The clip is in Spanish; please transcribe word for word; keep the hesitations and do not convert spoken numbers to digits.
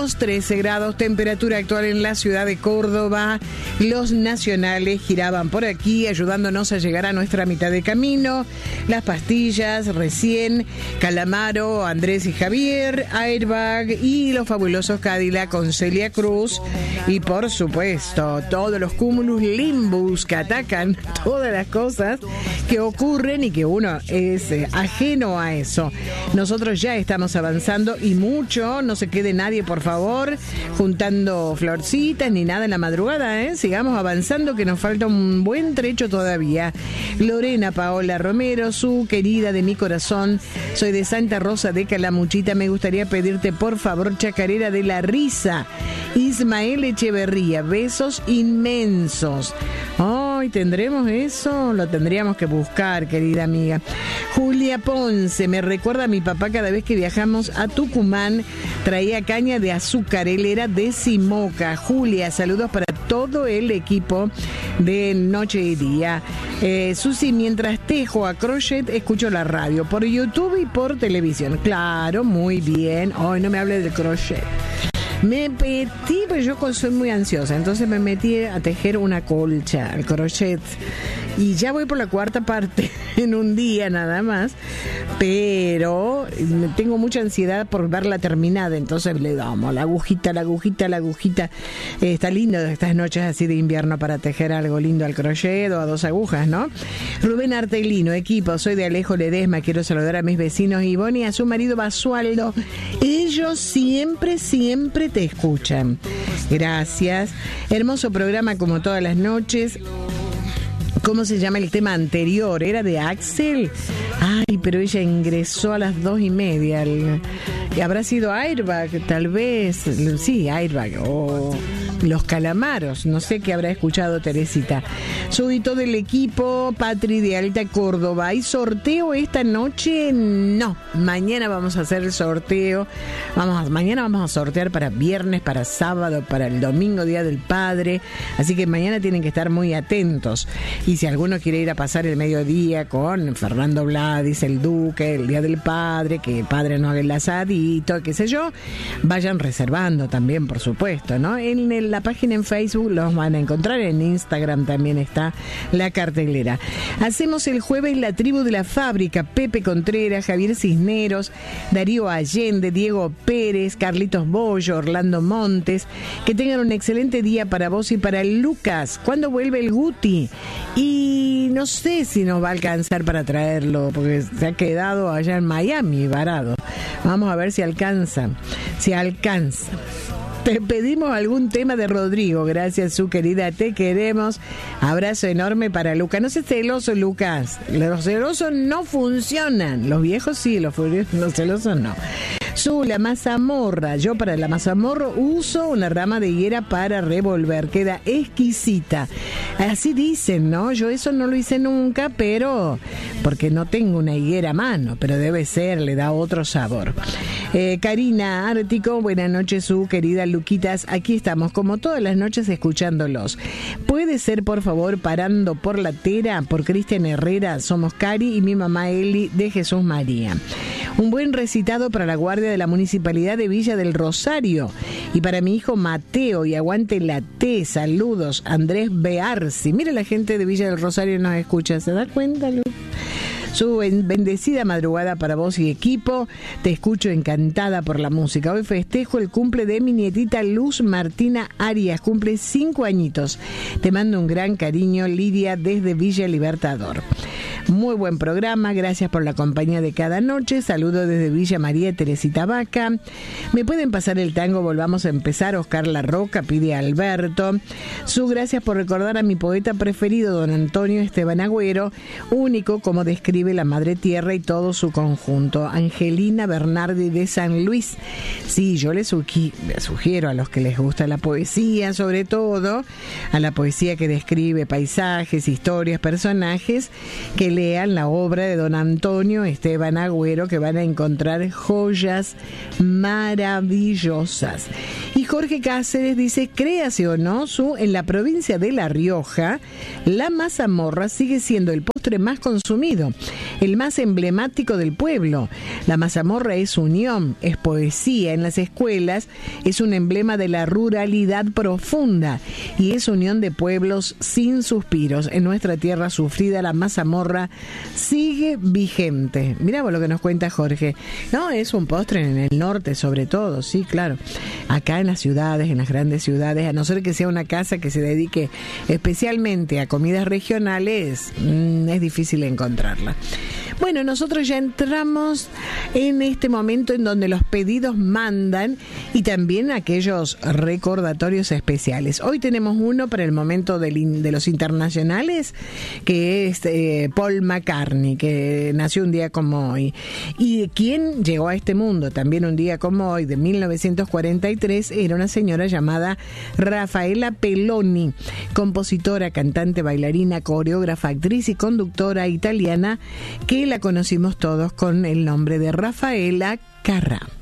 Tenemos trece grados, temperatura actual en la ciudad de Córdoba. Los nacionales giraban por aquí, ayudándonos a llegar a nuestra mitad de camino. Las pastillas, recién, Calamaro, Andrés y Javier, Airbag y los fabulosos Cadillac con Celia Cruz. Y por supuesto, todos los cúmulos limbus que atacan todas las cosas que ocurren y que uno es eh, ajeno a eso. Nosotros ya estamos avanzando y mucho, no se quede nadie, por favor, juntando florcitas ni nada en la madrugada, ¿eh? Sigamos avanzando, que nos falta un buen trecho todavía. Lorena Paola Romero, su querida de mi corazón, soy de Santa Rosa de Calamuchita, me gustaría pedirte por favor Chacarera de la Risa. Ismael Echeverría, besos inmensos. Hoy tendremos eso, lo tendríamos que buscar, querida amiga. Julia Ponce, me recuerda a mi papá cada vez que viajamos a Tucumán, traía caña de azúcar, él era de Simoca. Julia, saludos para todo el equipo de Noche y Día. Eh, Susi, mientras tejo a crochet, escucho la radio por YouTube y por televisión. Claro, muy bien. Hoy no me hable del crochet. Me metí, pues yo soy muy ansiosa, entonces me metí a tejer una colcha, al crochet, y ya voy por la cuarta parte en un día nada más, pero tengo mucha ansiedad por verla terminada, entonces le damos la agujita, la agujita, la agujita. Eh, está lindo estas noches así de invierno para tejer algo lindo al crochet o a dos agujas, ¿no? Rubén Artelino, equipo, soy de Alejo Ledesma, quiero saludar a mis vecinos Ivonne y a su marido Basualdo. Ellos siempre, siempre te escuchan. Gracias. Hermoso programa como todas las noches. ¿Cómo se llama el tema anterior? ¿Era de Axel? Ay, pero ella ingresó a las dos y media. El, ¿habrá sido Airbag? Tal vez. Sí, Airbag. O Los Calamaros. No sé qué habrá escuchado Teresita. Soy todo el equipo. Patri de Alta Córdoba. ¿Hay sorteo esta noche? No. Mañana vamos a hacer el sorteo. Vamos a, mañana vamos a sortear para viernes, para sábado, para el domingo, Día del Padre. Así que mañana tienen que estar muy atentos. Y si alguno quiere ir a pasar el mediodía con Fernando Bladis, el Duque, el Día del Padre, que el padre no haga el asadito, qué sé yo, vayan reservando también, por supuesto, ¿no? En el, la página en Facebook los van a encontrar, en Instagram también está la cartelera. Hacemos el jueves La Tribu de la Fábrica, Pepe Contreras, Javier Cisneros, Darío Allende, Diego Pérez, Carlitos Bollo, Orlando Montes. Que tengan un excelente día para vos y para Lucas. ¿Cuándo vuelve el Guti? Y no sé si nos va a alcanzar para traerlo, porque se ha quedado allá en Miami varado. Vamos a ver si alcanza, si alcanza. Te pedimos algún tema de Rodrigo, gracias su querida, te queremos. Abrazo enorme para Lucas. No seas celoso, Lucas. Los celosos no funcionan. Los viejos sí, los, los celosos no. Su, la mazamorra. Yo para la mazamorra uso una rama de higuera para revolver. Queda exquisita. Así dicen, ¿no? Yo eso no lo hice nunca, pero porque no tengo una higuera a mano, pero debe ser, le da otro sabor. Eh, Karina Ártico, buenas noches, su querida Luquitas. Aquí estamos, como todas las noches, escuchándolos. ¿Puede ser, por favor, Parando por la Tera? Por Cristian Herrera. Somos Cari y mi mamá Eli de Jesús María. Un buen recitado para la guardia de la Municipalidad de Villa del Rosario y para mi hijo Mateo, y aguante la T. Saludos, Andrés Bearsi. Mira, la gente de Villa del Rosario nos escucha, ¿se da cuenta, Lu? Su bendecida madrugada para vos y equipo. Te escucho encantada por la música. Hoy festejo el cumple de mi nietita Luz Martina Arias. Cumple cinco añitos. Te mando un gran cariño, Lidia, desde Villa Libertador. Muy buen programa. Gracias por la compañía de cada noche. Saludo desde Villa María Teresita Vaca. ¿Me pueden pasar el tango? Volvamos a empezar. Oscar La Roca, pide a Alberto. Su, gracias por recordar a mi poeta preferido, don Antonio Esteban Agüero, único como describe la Madre Tierra y todo su conjunto. Angelina Bernardi de San Luis. Sí, yo les sugi- sugiero a los que les gusta la poesía, sobre todo a la poesía que describe paisajes, historias, personajes, que lean la obra de don Antonio Esteban Agüero, que van a encontrar joyas maravillosas. Y Jorge Cáceres dice, créase o no, su, en la provincia de La Rioja, la mazamorra sigue siendo el postre más consumido. el más emblemático del pueblo. La mazamorra es unión, es poesía en las escuelas, es un emblema de la ruralidad profunda y es unión de pueblos sin suspiros. En nuestra tierra sufrida, la mazamorra sigue vigente. Mirá vos lo que nos cuenta Jorge. No, es un postre en el norte sobre todo, sí, claro. Acá en las ciudades, en las grandes ciudades, a no ser que sea una casa que se dedique especialmente a comidas regionales, mmm, es difícil encontrarla. Bueno, nosotros ya entramos en este momento en donde los pedidos mandan y también aquellos recordatorios especiales. Hoy tenemos uno para el momento del, de los internacionales, que es eh, Paul McCartney, que nació un día como hoy. Y quien llegó a este mundo también un día como hoy, de mil novecientos cuarenta y tres, era una señora llamada Rafaela Pelloni, compositora, cantante, bailarina, coreógrafa, actriz y conductora italiana, que la conocimos todos con el nombre de Rafaela Carrà.